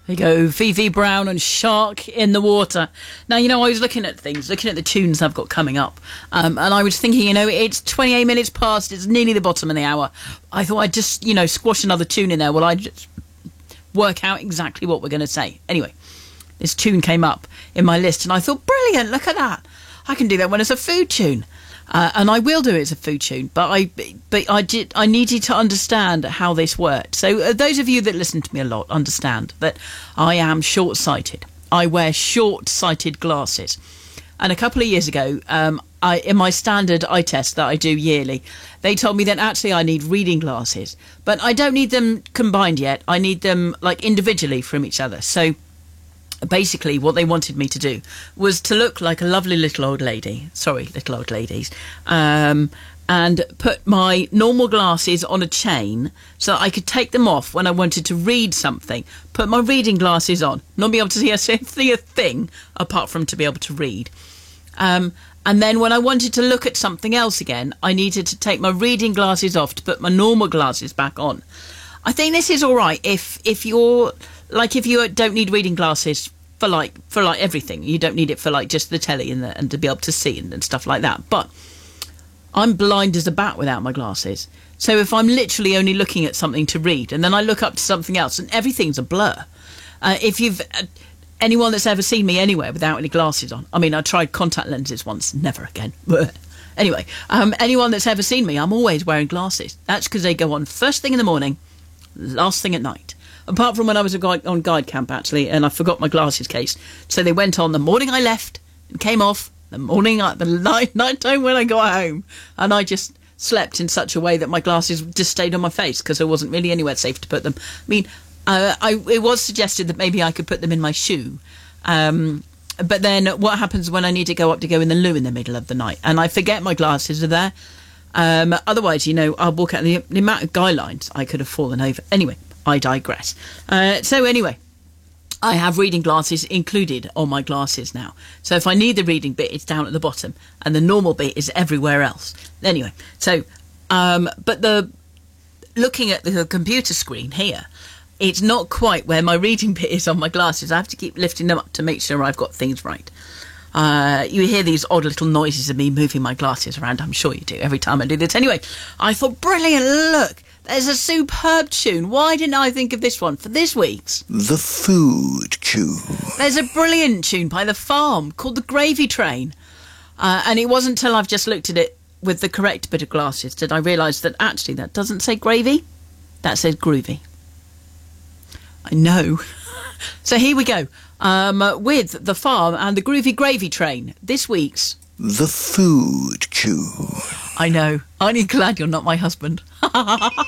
There you go, Vivi Brown and Shark in the Water. Now, I was looking at the tunes I've got coming up, and I was thinking, it's 28 minutes past, it's nearly the bottom of the hour. I thought I'd just, squash another tune in there while I just work out exactly what we're going to say. Anyway, this tune came up in my list, and I thought, brilliant, look at that. I can do that when it's a food tune. And I will do it as a food tune, but I needed to understand how this worked. So those of you that listen to me a lot understand that I am short-sighted. I wear short-sighted glasses. And a couple of years ago, in my standard eye test that I do yearly, they told me that actually I need reading glasses. But I don't need them combined yet. I need them individually from each other. So basically what they wanted me to do was to look like a lovely little old lady, little old ladies, and put my normal glasses on a chain so that I could take them off when I wanted to read something, put my reading glasses on, not be able to see a thing apart from to be able to read. And then when I wanted to look at something else again, I needed to take my reading glasses off to put my normal glasses back on. I think this is all right if you don't need reading glasses for everything. You don't need it for just the telly and to be able to see and stuff like that. But I'm blind as a bat without my glasses. So if I'm literally only looking at something to read and then I look up to something else and everything's a blur. If you've anyone that's ever seen me anywhere without any glasses on, I tried contact lenses once, never again. Anyway, anyone that's ever seen me, I'm always wearing glasses. That's because they go on first thing in the morning, last thing at night. Apart from when I was on guide camp, actually, and I forgot my glasses case. So they went on the morning I left and came off the night time when I got home. And I just slept in such a way that my glasses just stayed on my face because there wasn't really anywhere safe to put them. It was suggested that maybe I could put them in my shoe. But then what happens when I need to go up to go in the loo in the middle of the night? And I forget my glasses are there. Otherwise, I'll walk out the amount of guy lines I could have fallen over. Anyway, I digress. So anyway, I have reading glasses included on my glasses now. So if I need the reading bit, it's down at the bottom, and the normal bit is everywhere else. Anyway, so but looking at the computer screen here, it's not quite where my reading bit is on my glasses. I have to keep lifting them up to make sure I've got things right. You hear these odd little noises of me moving my glasses around. I'm sure you do every time I do this. Anyway, I thought, brilliant, look. There's a superb tune. Why didn't I think of this one for this week's? The Food Tune. There's a brilliant tune by The Farm called The Gravy Train. And it wasn't until I've just looked at it with the correct bit of glasses that I realised that actually that doesn't say gravy. That says groovy. I know. So here we go. With The Farm and The Groovy Gravy Train. This week's The Food Tune. I know. Aren't you glad you're not my husband?